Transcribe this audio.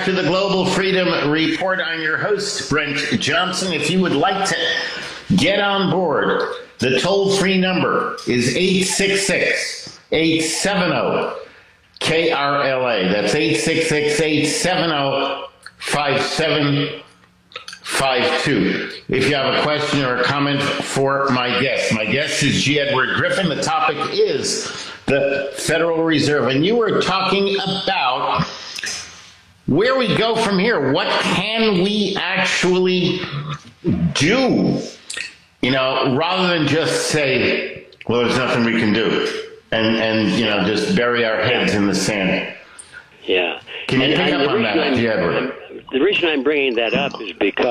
back to the Global Freedom Report. I'm your host, Brent Johnson. If you would like to get on board, the toll-free number is 866-870-KRLA. That's 866-870-5752. If you have a question or a comment for my guest. My guest is G. Edward Griffin. The topic is the Federal Reserve. And you were talking about where we go from here. What can we actually do? You know, rather than just say, well, there's nothing we can do, and you know, just bury our heads in the sand. Yeah. Can you pick up on that, Edward? The reason I'm bringing that up is because